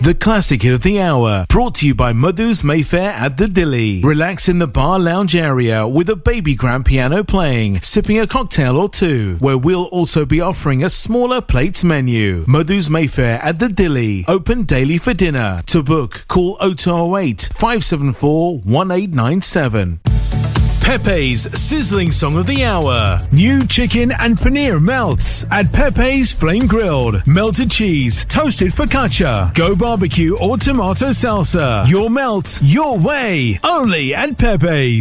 The classic hit of the hour, brought to you by Madhu's Mayfair at the Dilly. Relax in the bar lounge area with a baby grand piano playing, sipping a cocktail or two, where we'll also be offering a smaller plates menu. Madhu's Mayfair at the Dilly, open daily for dinner. To book, call 0208 574 1897. Pepe's sizzling song of the hour. New chicken and paneer melts at Pepe's Flame Grilled. Melted cheese, toasted focaccia, go barbecue or tomato salsa. Your melt, your way. Only at Pepe's.